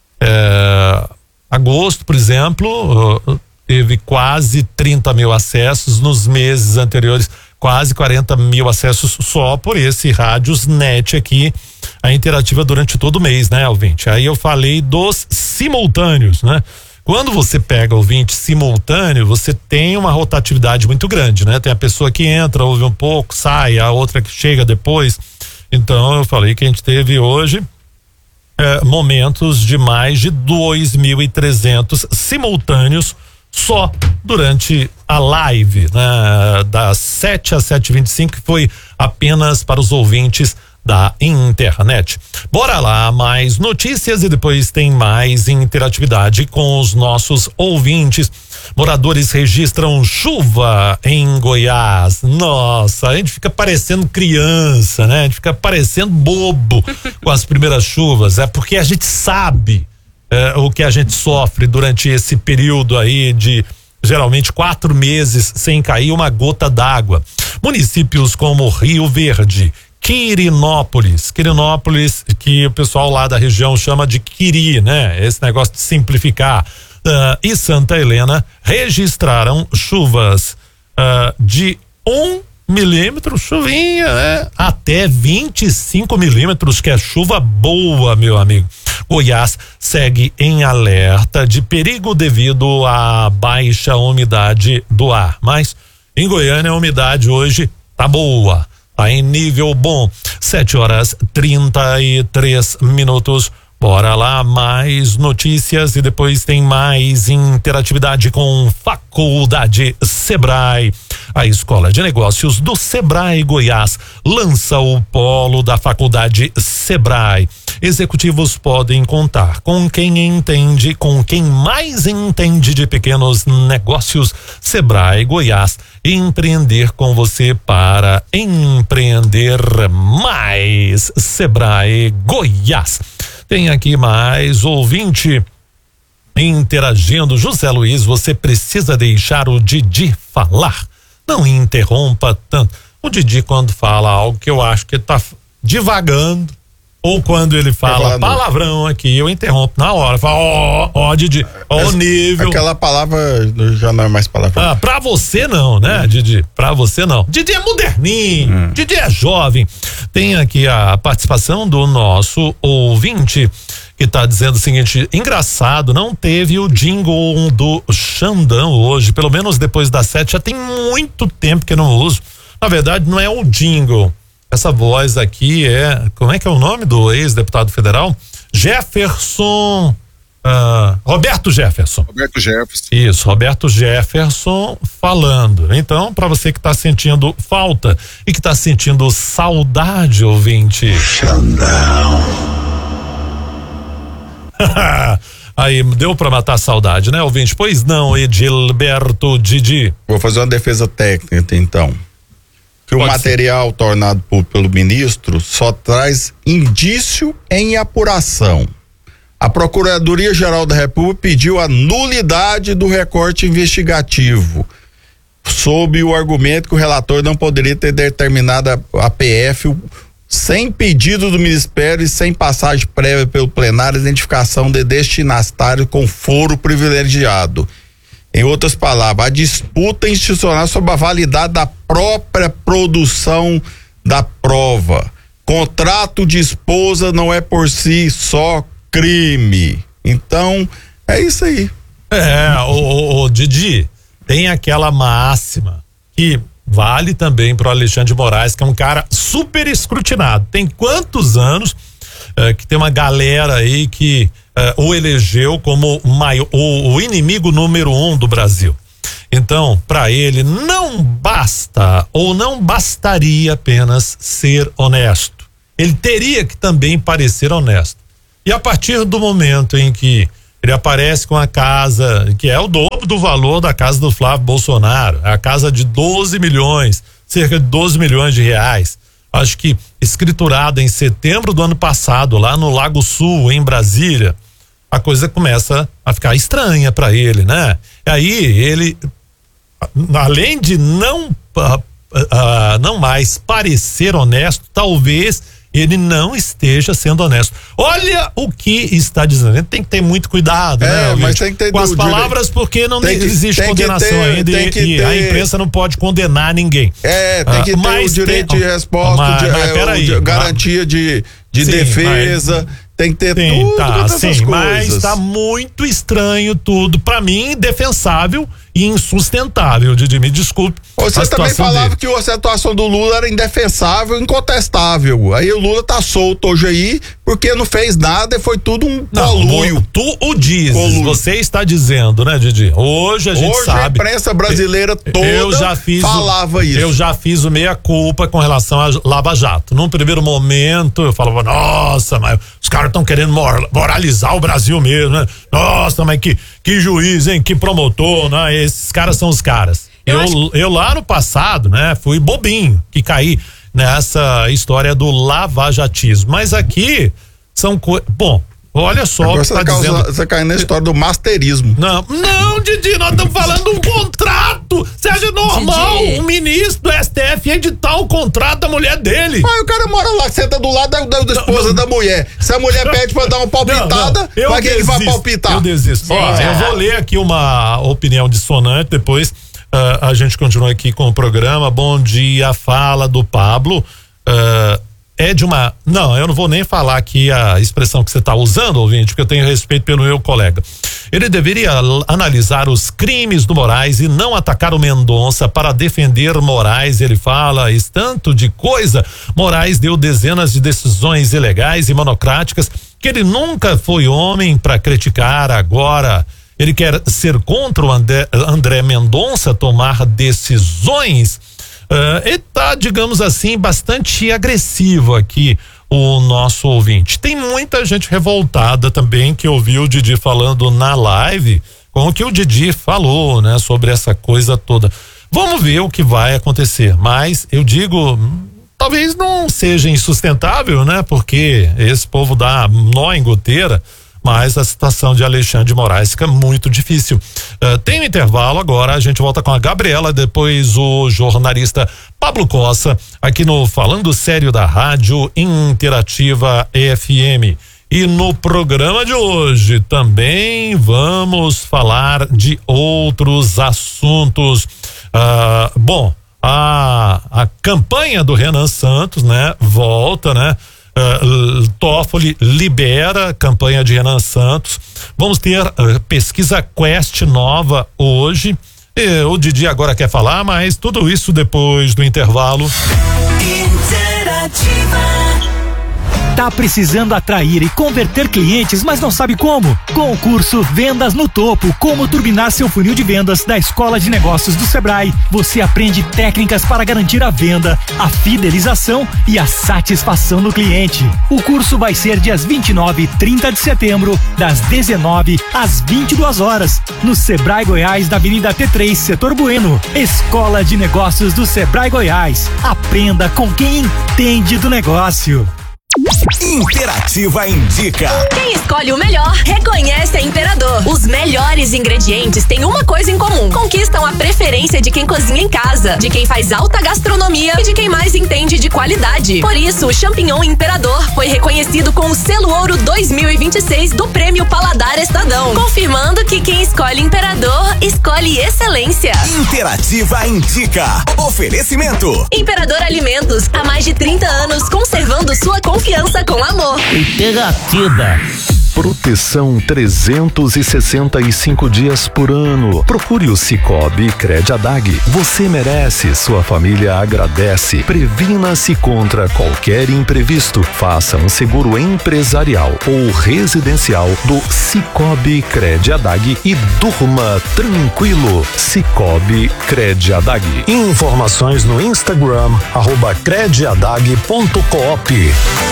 agosto, por exemplo, teve quase 30 mil acessos, nos meses anteriores quase 40 mil acessos só por esse Radiosnet aqui, a interativa durante todo o mês, né, ouvinte? Aí eu falei dos simultâneos, né? Quando você pega ouvinte simultâneo, você tem uma rotatividade muito grande, né? Tem a pessoa que entra, ouve um pouco, sai, a outra que chega depois. Então eu falei que a gente teve hoje momentos de mais de 2.300 simultâneos só durante a live, né? Das 7 às 7h25, que foi apenas para os ouvintes da internet. Bora lá, mais notícias e depois tem mais interatividade com os nossos ouvintes. Moradores registram chuva em Goiás. Nossa, a gente fica parecendo criança, né? A gente fica parecendo bobo com as primeiras chuvas. É porque a gente sabe o que a gente sofre durante esse período aí de geralmente 4 meses sem cair uma gota d'água. Municípios como Rio Verde, Quirinópolis, que o pessoal lá da região chama de Quiri, né? Esse negócio de simplificar, e Santa Helena registraram chuvas de 1 milímetro, chuvinha, né? Até 25 milímetros, que é chuva boa, meu amigo. Goiás segue em alerta de perigo devido à baixa umidade do ar, mas em Goiânia a umidade hoje tá boa. Tá em nível bom. 7h33. Bora lá, mais notícias e depois tem mais interatividade com Faculdade Sebrae. A Escola de Negócios do Sebrae Goiás lança o polo da Faculdade Sebrae. Executivos podem contar com quem mais entende de pequenos negócios. Sebrae Goiás, empreender com você para empreender mais. Sebrae Goiás. Tem aqui mais ouvinte interagindo. José Luiz, você precisa deixar o Didi falar. Não interrompa tanto. O Didi, quando fala algo que eu acho que tá divagando, ou quando ele fala palavrão aqui, eu interrompo na hora. Falo, ó, Didi, ó o nível. Aquela palavra já não é mais palavra. Pra você não, né, Didi? Pra você não. Didi é moderninho, Didi é jovem. Tem aqui a participação do nosso ouvinte, que tá dizendo o seguinte: engraçado, não teve o jingle do Xandão hoje, pelo menos depois das 7, já tem muito tempo que eu não uso. Na verdade, não é o jingle. Essa voz aqui como é que é o nome do ex-deputado federal? Jefferson, Roberto Jefferson. Isso, Roberto Jefferson falando. Então, para você que está sentindo falta e que está sentindo saudade, ouvinte. Xandão. Aí, deu pra matar a saudade, né, ouvinte? Pois não, Edilberto Didi. Vou fazer uma defesa técnica, então. Que o material tornado pelo ministro só traz indício em apuração. A Procuradoria-Geral da República pediu a nulidade do recorte investigativo, sob o argumento que o relator não poderia ter determinado a PF sem pedido do Ministério e sem passagem prévia pelo plenário, identificação de destinatário com foro privilegiado. Em outras palavras, a disputa institucional sobre a validade da própria produção da prova. Contrato de esposa não é por si só crime. Então, é isso aí. O Didi, tem aquela máxima que vale também pro Alexandre de Moraes, que é um cara super escrutinado. Tem quantos anos que tem uma galera aí que o elegeu como o inimigo número 1 do Brasil. Então, para ele não basta ou não bastaria apenas ser honesto. Ele teria que também parecer honesto. E a partir do momento em que ele aparece com a casa que é o dobro do valor da casa do Flávio Bolsonaro, a casa de 12 milhões, cerca de 12 milhões de reais, acho que escriturada em setembro do ano passado, lá no Lago Sul, em Brasília, a coisa começa a ficar estranha para ele, né? E aí ele, além de não mais parecer honesto, talvez ele não esteja sendo honesto. Olha o que está dizendo. Ele tem que ter muito cuidado, né? Mas tem que ter com as palavras, porque não existe condenação ainda e a imprensa não pode condenar ninguém. Tem que ter o direito de resposta, garantia de defesa. Tem que ter todas essas coisas. Mas tá muito estranho tudo. Pra mim, indefensável e insustentável, Didi, me desculpe. Você também falava que a situação do Lula era indefensável, incontestável. Aí o Lula tá solto hoje aí, porque não fez nada e foi tudo um conluio. Tu o dizes, você está dizendo, né, Didi? Hoje a gente sabe. Hoje a imprensa brasileira toda falava isso. Eu já fiz o meia-culpa com relação a Lava Jato. Num primeiro momento eu falava, nossa, mas os caras estão querendo moralizar o Brasil mesmo, né? Nossa, mas que juiz, hein? Que promotor, né? Esses caras são os caras. Eu lá no passado, né? Fui bobinho que caí nessa história do lavajatismo. Mas aqui são bom, olha só. Agora você cai na história do masterismo. Não, Didi, nós estamos falando de um contrato. Você acha normal um ministro do STF editar o contrato da mulher dele? Mas o cara mora lá, senta do lado da esposa da mulher. Se a mulher pede pra dar uma palpitada, vai que ele vai palpitar. Eu desisto. Eu vou ler aqui uma opinião dissonante, depois a gente continua aqui com o programa. Bom dia, fala do Pablo. Não, eu não vou nem falar aqui a expressão que você está usando, ouvinte, porque eu tenho respeito pelo meu colega. Ele deveria analisar os crimes do Moraes e não atacar o Mendonça para defender Moraes. Ele fala tanto de coisa. Moraes deu dezenas de decisões ilegais e monocráticas que ele nunca foi homem para criticar. Agora ele quer ser contra o André Mendonça tomar decisões. Ele tá, digamos assim, bastante agressivo aqui, o nosso ouvinte. Tem muita gente revoltada também que ouviu o Didi falando na live com o que o Didi falou, né, sobre essa coisa toda. Vamos ver o que vai acontecer, mas eu digo, talvez não seja insustentável, né, porque esse povo dá nó em goteira, mas a situação de Alexandre de Moraes fica muito difícil. Tem um intervalo agora, a gente volta com a Gabriela, depois o jornalista Pablo Cossa, aqui no Falando Sério da Rádio Interativa FM. E no programa de hoje também vamos falar de outros assuntos. A campanha do Renan Santos, né, volta, né? Toffoli libera a campanha de Renan Santos. Vamos ter pesquisa Quest nova hoje. O Didi agora quer falar, mas tudo isso depois do intervalo. Tá precisando atrair e converter clientes, mas não sabe como? Com o curso Vendas no Topo, como turbinar seu funil de vendas da Escola de Negócios do Sebrae, você aprende técnicas para garantir a venda, a fidelização e a satisfação do cliente. O curso vai ser dias 29 e 30 de setembro, das 19 às 22 horas, no Sebrae Goiás, da Avenida T3, Setor Bueno. Escola de Negócios do Sebrae Goiás. Aprenda com quem entende do negócio. Interativa indica. Quem escolhe o melhor, reconhece a Imperador. Os melhores ingredientes têm uma coisa em comum: conquistam a preferência de quem cozinha em casa, de quem faz alta gastronomia e de quem mais entende de qualidade. Por isso, o champignon Imperador foi reconhecido com o selo Ouro 2026 do Prêmio Paladar Estadão, confirmando que quem escolhe Imperador, escolhe excelência. Interativa indica. Oferecimento: Imperador Alimentos, há mais de 30 anos conservando sua confiança com amor. Interativa. proteção 365 dias por ano. Procure o Cicobi Crediadag. Você merece, sua família agradece. Previna-se contra qualquer imprevisto. Faça um seguro empresarial ou residencial do Cicobi Crediadag e durma tranquilo. Cicobi Crediadag. Informações no Instagram @crediadag.coop.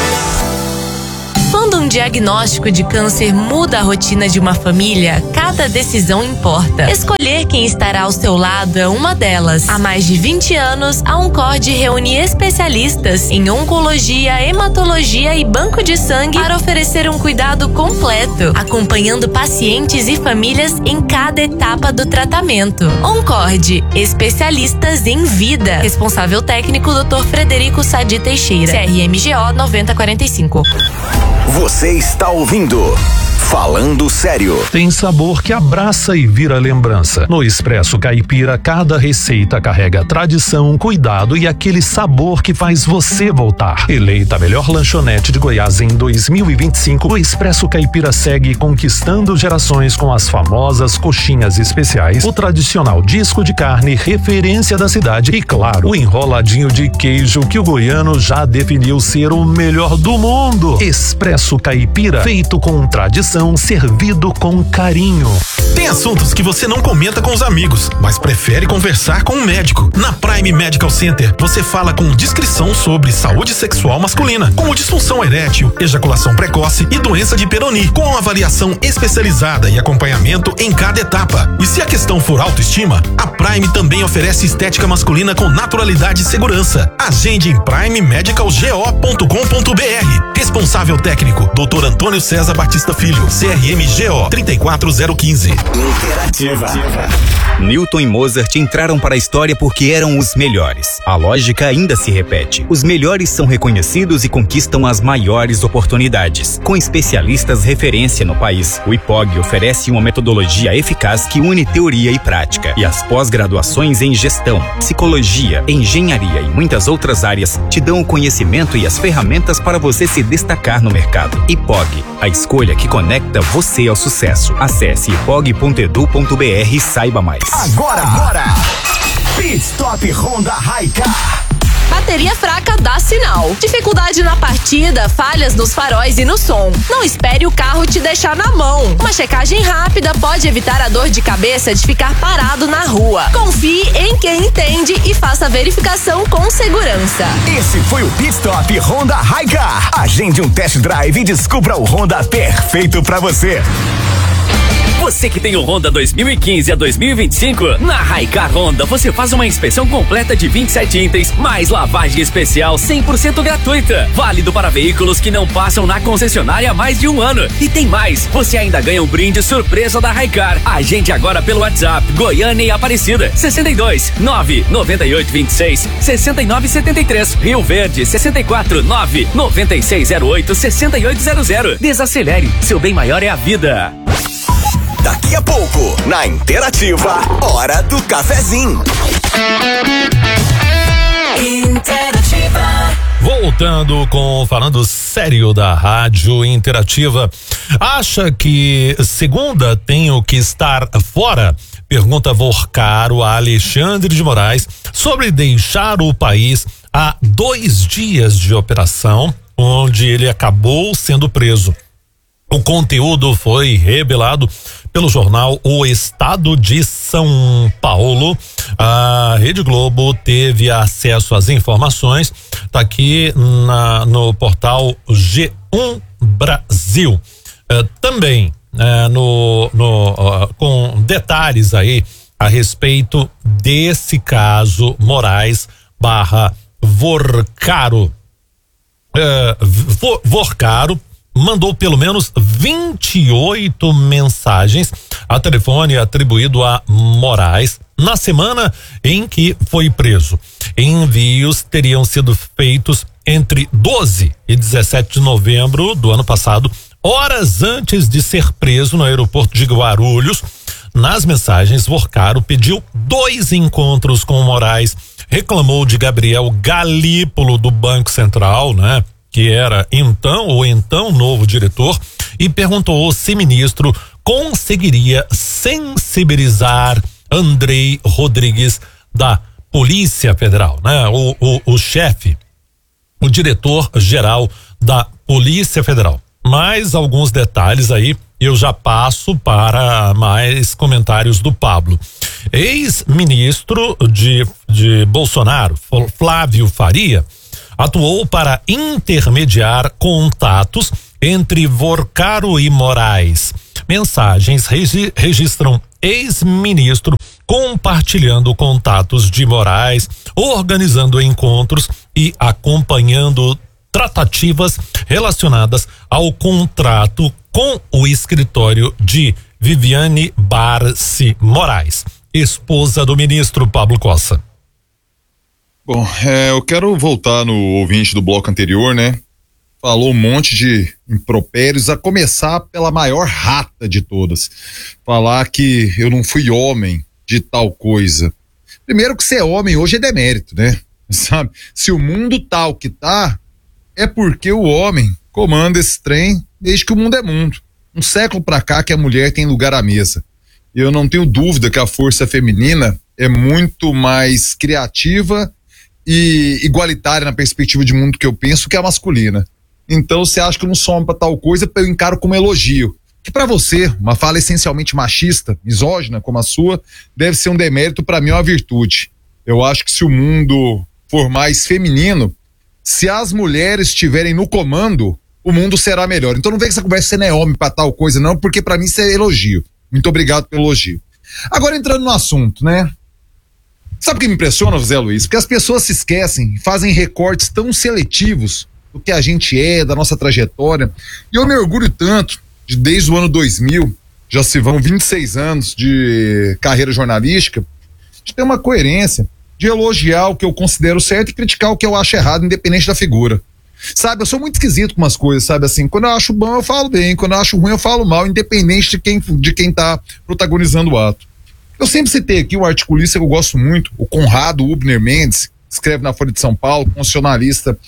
Quando um diagnóstico de câncer muda a rotina de uma família, cada decisão importa. Escolher quem estará ao seu lado é uma delas. Há mais de 20 anos, a Oncord reúne especialistas em oncologia, hematologia e banco de sangue para oferecer um cuidado completo, acompanhando pacientes e famílias em cada etapa do tratamento. Oncord, especialistas em vida. Responsável técnico, Dr. Frederico Sadi Teixeira, CRMGO 9045. Você está ouvindo Falando Sério. Tem sabor que abraça e vira lembrança. No Expresso Caipira, cada receita carrega tradição, cuidado e aquele sabor que faz você voltar. Eleita a melhor lanchonete de Goiás em 2025, o Expresso Caipira segue conquistando gerações com as famosas coxinhas especiais, o tradicional disco de carne, referência da cidade e, claro, o enroladinho de queijo que o goiano já definiu ser o melhor do mundo. Expresso Caipira, feito com tradição, servido com carinho. Tem assuntos que você não comenta com os amigos, mas prefere conversar com um médico. Na Prime Medical Center, você fala com discrição sobre saúde sexual masculina, como disfunção erétil, ejaculação precoce e doença de Peyronie, com avaliação especializada e acompanhamento em cada etapa. E se a questão for autoestima, a Prime também oferece estética masculina com naturalidade e segurança. Agende em primemedicalgo.com.br. Responsável técnico, Dr. Antônio César Batista Filho, CRMGO 34015. Interativa. Newton e Mozart entraram para a história porque eram os melhores. A lógica ainda se repete. Os melhores são reconhecidos e conquistam as maiores oportunidades. Com especialistas referência no país, o IPOG oferece uma metodologia eficaz que une teoria e prática. E as pós-graduações em gestão, psicologia, engenharia e muitas outras áreas te dão o conhecimento e as ferramentas para você se destacar no mercado. IPOG, a escolha que conecta você ao sucesso. Acesse ipog.edu.br e saiba mais. Agora! Pit Stop Honda Hi-Car. Bateria fraca dá sinal. Dificuldade na partida, falhas nos faróis e no som. Não espere o carro te deixar na mão. Uma checagem rápida pode evitar a dor de cabeça de ficar parado na rua. Confie em quem entende e faça a verificação com segurança. Esse foi o Pit Stop Honda Hi-Car. Agende um test drive e descubra o Honda perfeito pra você. Você que tem o Honda 2015 a 2025, na Hi-Car Honda você faz uma inspeção completa de 27 itens, mais lavagem especial 100% gratuita. Válido para veículos que não passam na concessionária há mais de um ano. E tem mais, você ainda ganha um brinde surpresa da Hi-Car. Agende agora pelo WhatsApp, Goiânia e Aparecida, 62 998 26 69 73. Rio Verde, 64 9 9608 6800. Desacelere, seu bem maior é a vida. Daqui a pouco, na Interativa, hora do cafezinho. Interativa. Voltando com Falando Sério da Rádio Interativa. Acha que segunda tenho que estar fora? Pergunta Vorcaro a Alexandre de Moraes sobre deixar o país há 2 dias de operação, onde ele acabou sendo preso. O conteúdo foi revelado pelo jornal O Estado de São Paulo. A Rede Globo teve acesso às informações. Tá aqui no portal G1 Brasil. Também com detalhes aí a respeito desse caso Moraes / Vorcaro. Vorcaro mandou pelo menos 28 mensagens a telefone atribuído a Moraes na semana em que foi preso. Envios teriam sido feitos entre 12 e 17 de novembro do ano passado, horas antes de ser preso no aeroporto de Guarulhos. Nas mensagens, Vorcaro pediu 2 encontros com Moraes, reclamou de Gabriel Galípolo do Banco Central, né? que era então novo diretor, e perguntou se o ministro conseguiria sensibilizar Andrei Rodrigues da Polícia Federal, né? O chefe, o diretor-geral da Polícia Federal. Mais alguns detalhes aí, eu já passo para mais comentários do Pablo. Ex-ministro de Bolsonaro, Flávio Faria, atuou para intermediar contatos entre Vorcaro e Moraes. Mensagens registram ex-ministro compartilhando contatos de Moraes, organizando encontros e acompanhando tratativas relacionadas ao contrato com o escritório de Viviane Barci Moraes, esposa do ministro Pablo Cossa. Bom, eu quero voltar no ouvinte do bloco anterior, né? Falou um monte de impropérios, a começar pela maior rata de todas. Falar que eu não fui homem de tal coisa. Primeiro que ser homem hoje é demérito, né? Sabe? Se o mundo tá o que tá, é porque o homem comanda esse trem desde que o mundo é mundo. Um século pra cá que a mulher tem lugar à mesa. Eu não tenho dúvida que a força feminina é muito mais criativa e igualitária na perspectiva de mundo que eu penso que a masculina. Então, você acha que eu não sou homem pra tal coisa, eu encaro como elogio. Que pra você, uma fala essencialmente machista, misógina como a sua, deve ser um demérito, pra mim é uma virtude. Eu acho que se o mundo for mais feminino, se as mulheres estiverem no comando, o mundo será melhor. Então não vem que essa conversa, você não é homem pra tal coisa não, porque pra mim isso é elogio. Muito obrigado pelo elogio. Agora entrando no assunto, né? Sabe o que me impressiona, José Luiz? Porque as pessoas se esquecem, fazem recortes tão seletivos do que a gente é, da nossa trajetória. E eu me orgulho tanto de, desde o ano 2000, já se vão 26 anos de carreira jornalística, de ter uma coerência, de elogiar o que eu considero certo e criticar o que eu acho errado, independente da figura. Sabe, eu sou muito esquisito com umas coisas, sabe, assim, quando eu acho bom eu falo bem, quando eu acho ruim eu falo mal, independente de quem tá protagonizando o ato. Eu sempre citei aqui um articulista que eu gosto muito, o Conrado Ubner Mendes, escreve na Folha de São Paulo, constitucionalista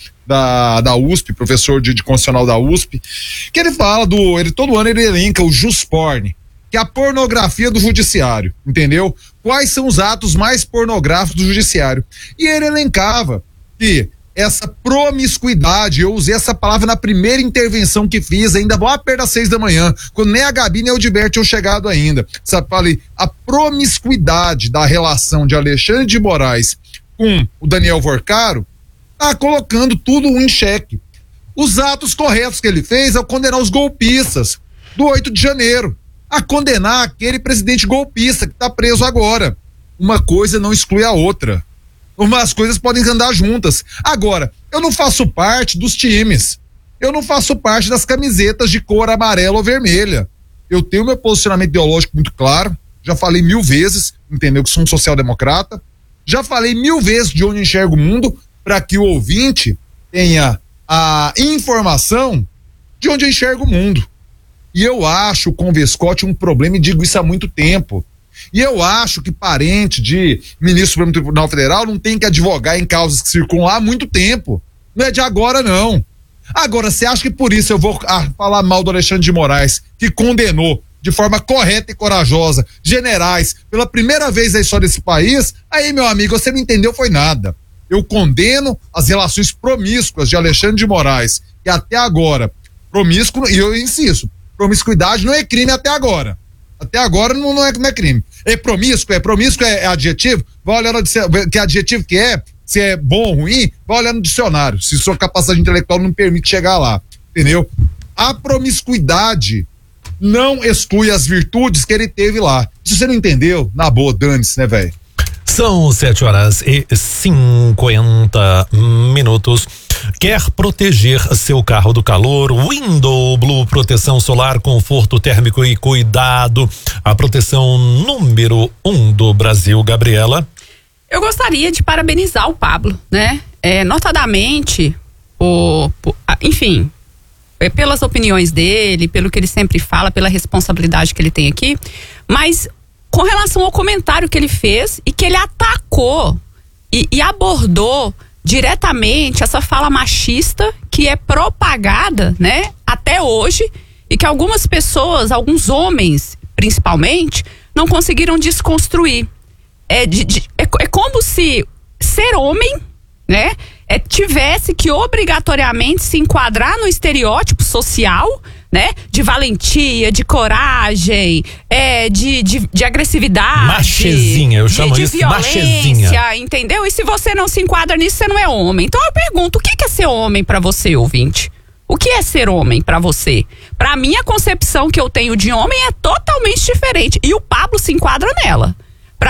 da USP, professor de constitucional da USP, que ele fala todo ano ele elenca o Jusporn, que é a pornografia do judiciário, entendeu? Quais são os atos mais pornográficos do judiciário? E ele elencava que essa promiscuidade, eu usei essa palavra na primeira intervenção que fiz, ainda lá perto das 6 da manhã, quando nem a Gabi nem o Gilberto tinham chegado ainda. Sabe, falei, a promiscuidade da relação de Alexandre de Moraes com o Daniel Vorcaro tá colocando tudo em xeque. Os atos corretos que ele fez é condenar os golpistas do 8 de janeiro, a condenar aquele presidente golpista que tá preso agora. Uma coisa não exclui a outra. Umas coisas podem andar juntas. Agora, eu não faço parte dos times. Eu não faço parte das camisetas de cor amarela ou vermelha. Eu tenho meu posicionamento ideológico muito claro. Já falei 1000 vezes, entendeu? Que sou um social-democrata. Já falei 1000 vezes de onde eu enxergo o mundo, para que o ouvinte tenha a informação de onde eu enxergo o mundo. E eu acho com o Vescotti um problema, e digo isso há muito tempo. E eu acho que parente de ministro do Supremo Tribunal Federal não tem que advogar em causas que circulam lá há muito tempo. Não é de agora, não. Agora, você acha que por isso eu vou falar mal do Alexandre de Moraes, que condenou de forma correta e corajosa generais pela primeira vez na história desse país? Aí, meu amigo, você não entendeu, foi nada. Eu condeno as relações promíscuas de Alexandre de Moraes, que até agora, promíscuo, e eu insisto, promiscuidade não é crime até agora. Até agora não é crime. É promíscuo é adjetivo? Vai olhar que adjetivo que é, se é bom ou ruim, vai olhar no dicionário, se sua capacidade intelectual não permite chegar lá, entendeu? A promiscuidade não exclui as virtudes que ele teve lá. Se você não entendeu, na boa, dane-se, né, velho? São 7h50. Quer proteger seu carro do calor? Window Blue, proteção solar, conforto térmico e cuidado. A proteção número 1 do Brasil. Gabriela? Eu gostaria de parabenizar o Pablo, né? Notadamente, enfim, pelas opiniões dele, pelo que ele sempre fala, pela responsabilidade que ele tem aqui, mas com relação ao comentário que ele fez e que ele atacou e abordou diretamente essa fala machista que é propagada, né, até hoje, e que algumas pessoas, alguns homens principalmente, não conseguiram desconstruir. É como se ser homem, né, tivesse que obrigatoriamente se enquadrar no estereótipo social, né, de valentia, de coragem, de agressividade, machezinha, eu chamo isso de machezinha, entendeu? E se você não se enquadra nisso, você não é homem. Então eu pergunto, o que é ser homem pra você, ouvinte? O que é ser homem pra você? Pra mim, a concepção que eu tenho de homem é totalmente diferente, e o Pablo se enquadra nela.